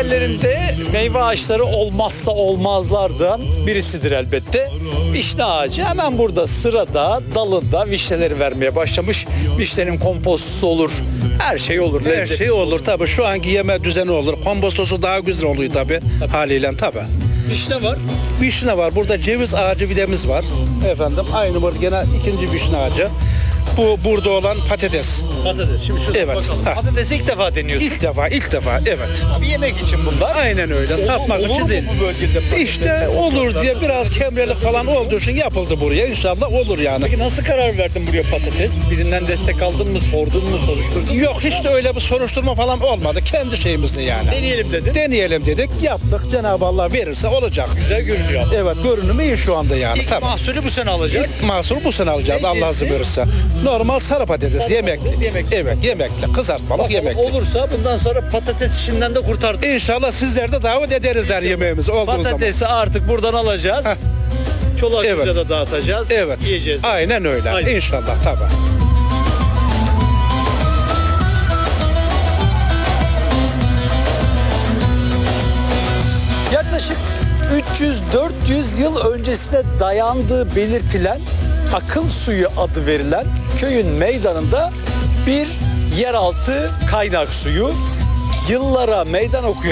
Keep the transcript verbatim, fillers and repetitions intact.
yerlerinde meyve ağaçları olmazsa olmazlardan birisidir elbette. Vişne ağacı hemen burada sırada, dalında vişneleri vermeye başlamış. Vişnenin kompostosu olur, her şey olur. Her lezzet. şey olur tabii. Şu anki yeme düzeni olur. Kompostosu daha güzel oluyor tabii. Haliyle tabii. Vişne var. Vişne var. Burada ceviz ağacı videmiz var. Efendim aynı burada gene ikinci vişne ağacı. Bu burada olan patates. Patates. Şimdi şurada Evet. bakalım. Ha. Patatesi ilk defa deniyorsun. İlk defa, ilk defa evet. Bir yemek için bunlar. Aynen öyle. Satmak olur için mu değil. bu bölgede patates? İşte olur diye biraz kemrelik falan olduğu için yapıldı buraya. İnşallah olur yani. Peki nasıl karar verdin buraya patates? Birinden destek aldın mı, sordun mu, soruşturdun mu? Yok hiç de öyle bir soruşturma falan olmadı. Kendi şeyimizle yani. Deneyelim dedin. Deneyelim dedik. Yaptık. Cenab-ı Allah verirse olacak. Güzel görünüyor ama. Evet görünümü iyi şu anda yani. İlk Tabii. mahsulü bu sene alacağız. İlk mahsuru bu sene alacağız Ne Allah cinsi? izin verirse. Normal sarı patates, Sarı yemekli. patates, yemekli. Evet, yemekli. Kızartmalık yemekli. Olursa bundan sonra patates işinden de kurtardık. İnşallah sizler de davet ederiz her yemeğimiz olduğu zaman. Patatesi artık buradan alacağız. Heh. Çoluğa Evet. çocuğa da dağıtacağız. Evet. Yiyeceğiz. Aynen öyle. Aynen. İnşallah tabii. Yaklaşık üç yüz dört yüz yıl öncesine dayandığı belirtilen Akıl Suyu adı verilen köyün meydanında bir yeraltı kaynak suyu yıllara meydan okuyor.